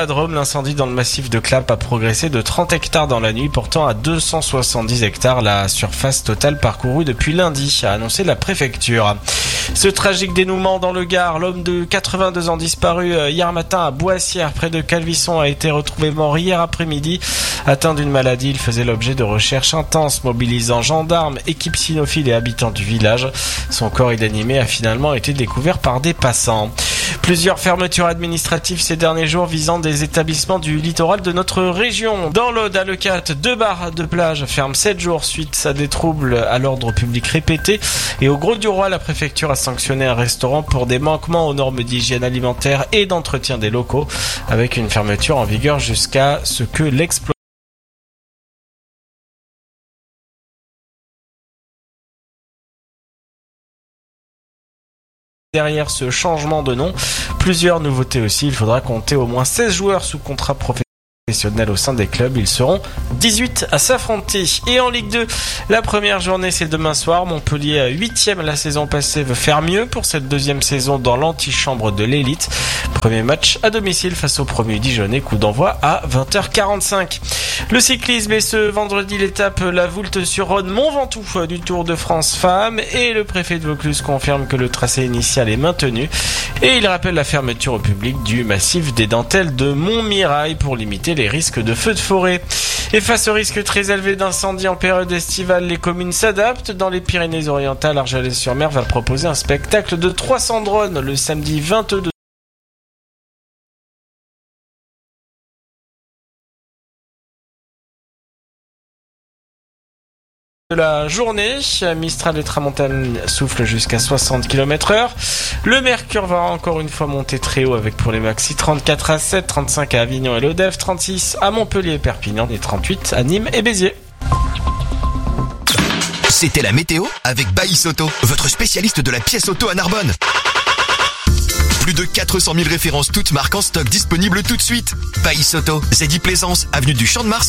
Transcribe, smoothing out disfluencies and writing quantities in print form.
À Drôme, l'incendie dans le massif de Clap a progressé de 30 hectares dans la nuit, portant à 270 hectares la surface totale parcourue depuis lundi, a annoncé la préfecture. Ce tragique dénouement dans le Gard, l'homme de 82 ans disparu hier matin à Boissière, près de Calvisson, a été retrouvé mort hier après-midi. Atteint d'une maladie, il faisait l'objet de recherches intenses, mobilisant gendarmes, équipes cynophiles et habitants du village. Son corps inanimé a finalement été découvert par des passants. Plusieurs fermetures administratives ces derniers jours visant des établissements du littoral de notre région. Dans l'Aude, à Leucate, 2 bars de plage ferment 7 jours suite à des troubles à l'ordre public répétés. Et au Grau-du-Roi, la préfecture a sanctionné un restaurant pour des manquements aux normes d'hygiène alimentaire et d'entretien des locaux, avec une fermeture en vigueur jusqu'à ce que l'exploitation Derrière ce changement de nom, plusieurs nouveautés aussi. Il faudra compter au moins 16 joueurs sous contrat professionnel au sein des clubs. Ils seront 18 à s'affronter. Et en Ligue 2, la première journée c'est demain soir. Montpellier, 8e la saison passée, veut faire mieux pour cette deuxième saison dans l'antichambre de l'élite. Premier match à domicile face au premier Dijonais. Coup d'envoi à 20h45. Le cyclisme et ce vendredi l'étape La Voulte-sur-Rhône Mont Ventoux du Tour de France Femmes, et le préfet de Vaucluse confirme que le tracé initial est maintenu et il rappelle la fermeture au public du massif des Dentelles de Montmirail pour limiter les risques de feux de forêt. Et face au risque très élevé d'incendie en période estivale, les communes s'adaptent. Dans les Pyrénées-Orientales, Argelès-sur-Mer va proposer un spectacle de 300 drones le samedi 22 de la journée. Mistral et Tramontane soufflent jusqu'à 60 km/h. Le mercure va encore une fois monter très haut avec pour les maxi 34 à 7, 35 à Avignon et Lodève, 36 à Montpellier et Perpignan et 38 à Nîmes et Béziers. C'était la météo avec Baïs Auto, votre spécialiste de la pièce auto à Narbonne. Plus de 400 000 références toutes marques en stock disponibles tout de suite. Baïs Auto, Zeddy Plaisance, avenue du Champ de Mars.